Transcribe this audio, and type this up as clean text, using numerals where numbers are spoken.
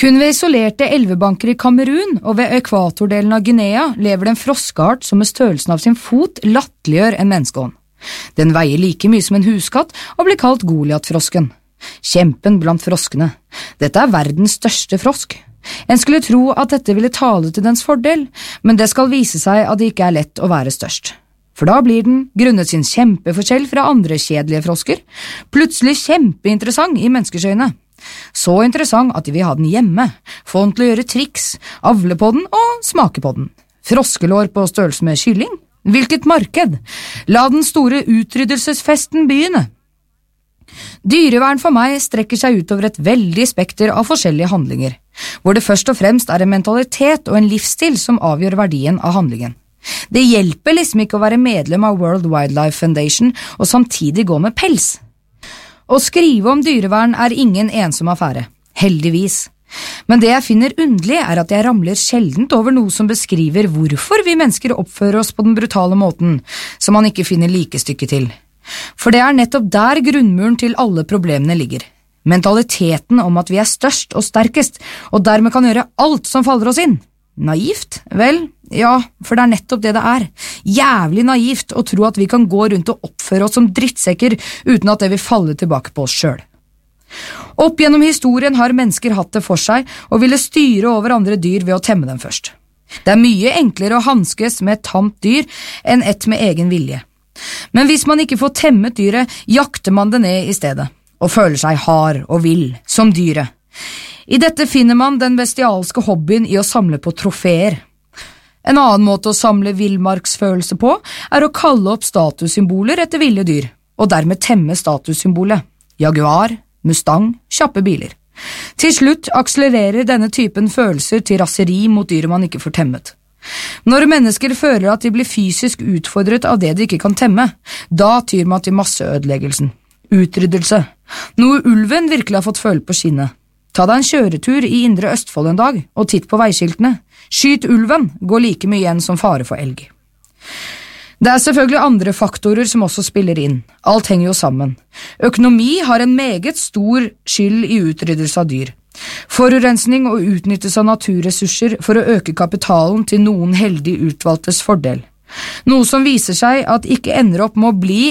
Kun ved isolerte elvebanker i Kamerun og ved ekvatordelen av Guinea lever det en froskeart som med størrelsen av sin fot latterliggjør en menneskehånd. Den veier like mye som en huskatt og blir kalt Goliatfrosken. Kjempen blant froskene. Dette er verdens største frosk. En skulle tro at dette ville tale til dens fordel, men det skal vise seg at det ikke er lett å være størst. For da blir den, grunnet sin kjempeforskjell fra andre kjedelige frosker, plutselig kjempeinteressant i menneskers øyne. Så interessant at de vil ha den hjemme, få den til å gjøre triks, avle på den og smake på den. Froskelår på størrelse med kylling? Hvilket marked? La den store utryddelsesfesten begynne. Dyrevern for meg strekker seg utover et veldig spekter av forskjellige handlinger, hvor det først og fremst er en mentalitet og en livsstil som avgjør verdien av handlingen. Det hjelper liksom ikke å være medlem av World Wildlife Foundation og samtidig gå med pels. Å skrive om dyrevern er ingen ensom affære, heldigvis. Men det jeg finner underlig er at jeg ramler sjeldent over noe som beskriver hvorfor vi mennesker oppfører oss på den brutale måten, som man ikke finner likestykke til. For det er nettopp der grunnmuren til alle problemene ligger. Mentaliteten om at vi er størst og sterkest, og dermed kan gjøre alt som faller oss inn. Naivt? Vel, ja, for det er nettopp det det er. Jævlig naivt å tro at vi kan gå rundt og oppføre oss som drittsekker uten at det vil falle tilbake på oss selv. Opp gjennom historien har mennesker hatt det for seg og ville styre over andre dyr ved å temme dem først. Det er mye enklere å hanskes med et tamt dyr enn et med egen vilje. Men hvis man ikke får temmet dyret, jakter man det ned i stedet, og føler seg hard og vill, som dyret. I dette finner man den bestialske hobbyen i å samle på trofeer. En annen måte å samle villmarksfølelse på er å kalle opp statussymboler etter ville dyr, og dermed temme statussymbolet. Jaguar, Mustang, kjappe biler. Til slutt akselererer denne typen følelser til raseri mot dyret man ikke får temmet. Når mennesker føler at de blir fysisk utfordret av det de ikke kan temme, da tyr man til masseødeleggelsen. Utryddelse. Noe ulven virkelig har fått føle på skinnet. Ta deg en kjøretur i Indre Østfold en dag, og titt på veiskiltene. Skyt ulven, går like mye igjen som fare for elg. Det er selvfølgelig andre faktorer som også spiller inn. Alt henger jo sammen. Økonomi har en meget stor skyld i utryddelse av dyr. Forurensning og utnyttelse av naturressurser for å øke kapitalen til noen heldig utvalgtes fordel. Noe som viser seg at ikke ender opp med å bli